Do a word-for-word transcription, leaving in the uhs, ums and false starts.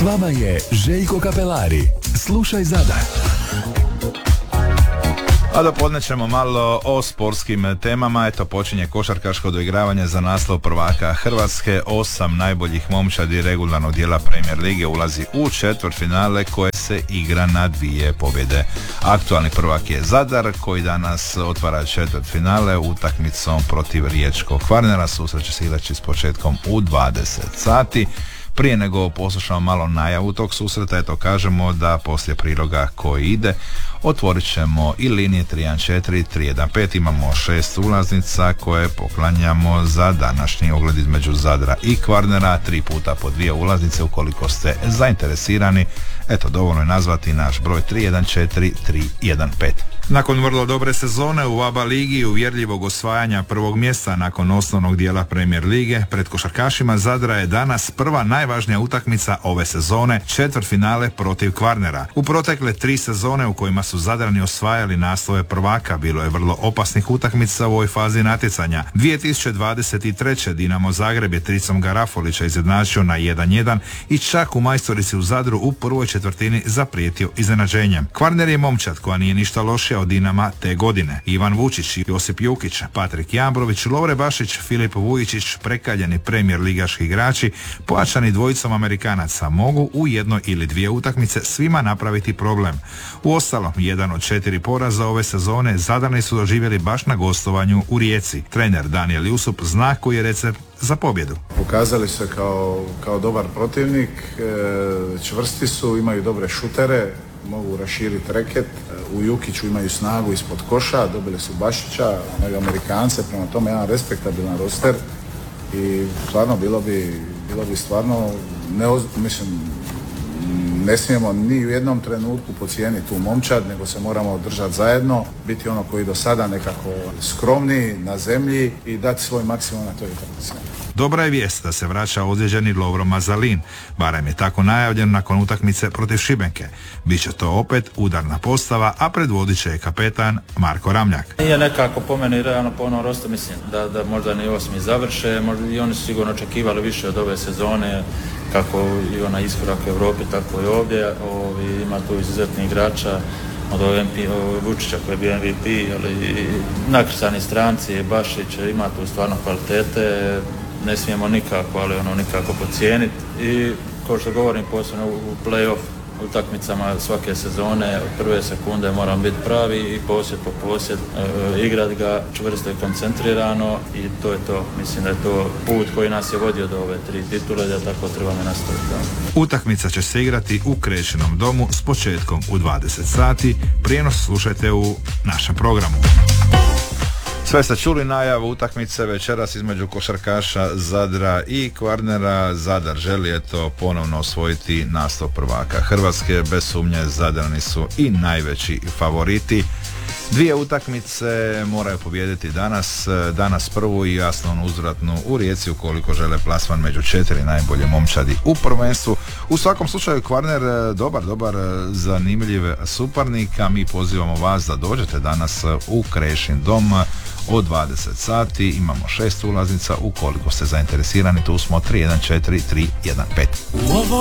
S vama je Željko Kapelari. Slušaj Zadar. A dopodne ćemo malo o sportskim temama. Eto, počinje košarkaško doigravanje za naslov prvaka Hrvatske. Osam najboljih momčadi regularnog dijela Premier lige ulazi u četvrtfinale koje se igra na dvije pobjede. Aktualni prvak je Zadar koji danas otvara četvrtfinale utakmicom protiv riječkog Kvarnera. Susret će se igraći s početkom u dvadeset sati. Prije nego poslušamo malo najavu tog susreta, eto kažemo da poslije priloga koji ide otvorit ćemo i linije tri jedan četiri tri jedan pet. Imamo šest ulaznica koje poklanjamo za današnji ogled između Zadra i Kvarnera, tri puta po dvije ulaznice ukoliko ste zainteresirani. Eto, dovoljno je nazvati naš broj tri jedan četiri tri jedan pet. Nakon vrlo dobre sezone u A B A ligi i uvjerljivog osvajanja prvog mjesta nakon osnovnog dijela Premier lige, pred košarkašima Zadra je danas prva najvažnija utakmica ove sezone, četvrtfinale protiv Kvarnera. U protekle tri sezone u kojima su Zadrani osvajali naslove prvaka bilo je vrlo opasnih utakmica u ovoj fazi natjecanja. dvije tisuće dvadeset treće. Dinamo Zagreb je tricom Garafolića izjednačio na jedan jedan i čak u majstorici u Zadru u prvoj četvrtini zaprijetio iznenađenjem. Kvarner je momčad koja nije ništa lošija od Dinama te godine. Ivan Vučić, Josip Jukić, Patrik Jambrović, Lovre Bašić, Filip Vujičić, prekaljeni premijer ligaški igrači, pojačani dvojicom Amerikanaca, mogu u jednoj ili dvije utakmice svima napraviti problem. Uostalom, jedan od četiri poraza ove sezone Zadrani su doživjeli baš na gostovanju u Rijeci. Trener Danijel Jusup zna koji je recept za pobjedu. Pokazali se kao, kao dobar protivnik, čvrsti su, imaju dobre šutere, mogu raširiti reket, u Jukiću imaju snagu ispod koša, dobili su Bašića, imaju Amerikance, prema tome jedan respektabilan roster i stvarno bilo bi, bilo bi stvarno, ne, mislim, ne smijemo ni u jednom trenutku podcijeniti tu momčad, nego se moramo držati zajedno, biti ono koji do sada nekako skromni na zemlji i dati svoj maksimum na toj utakmici. Dobra je vijest da se vraća ozlijeđeni Lovro Mazalin, barem je tako najavljen nakon utakmice protiv Šibenke. Biće to opet udarna postava, a predvodit će je kapetan Marko Ramljak. Nije nekako po meni realno po onom rostu, mislim da, da možda ni osmi završe, možda i oni su sigurno očekivali više od ove sezone, kako i ona iskorak u Europi, tako i ovdje. Ovi, ima tu izuzetnih igrača, od ovog Vučića koji je bio M V P, ali nakrsani stranci, Bašić, ima tu stvarno kvalitete, ne smijemo nikako, ali ono nikako podcijeniti i kao što govorim posebno u play-off utakmicama svake sezone od prve sekunde moram biti pravi i posjed po posjed, e, igrat ga čvrsto i koncentrirano i to je to. Mislim da je to put koji nas je vodio do ove tri titule, da tako trebamo nastaviti. Utakmica će se igrati u Krešinom domu s početkom u dvadeset sati. Prijenos slušajte u našem programu. Sve ste čuli najavu utakmice večeras između košarkaša Zadra i Kvarnera. Zadar želi eto ponovno osvojiti naslov prvaka Hrvatske. Bez sumnje Zadrani su i najveći favoriti. Dvije utakmice moraju pobijediti danas, danas prvu i jasno onu uzvratnu u Rijeci ukoliko žele plasman među četiri najbolje momčadi u prvenstvu. U svakom slučaju Kvarner dobar, dobar, zanimljiv suparnik, a mi pozivamo vas da dođete danas u Krešin dom od dvadeset sati. Imamo šest ulaznica, ukoliko ste zainteresirani tu smo tri jedan četiri tri jedan pet.